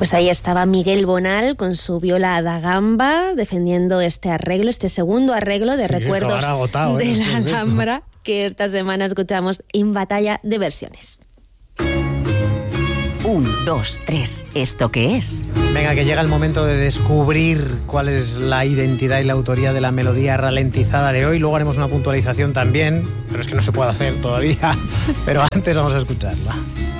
Pues ahí estaba Miguel Bonal con su viola da gamba defendiendo este arreglo, este segundo arreglo de recuerdos de la Alhambra que esta semana escuchamos en Batalla de Versiones. 1, 2, 3, ¿esto qué es? Venga, que llega el momento de descubrir cuál es la identidad y la autoría de la melodía ralentizada de hoy. Luego haremos una puntualización también, pero es que no se puede hacer todavía. Pero antes vamos a escucharla.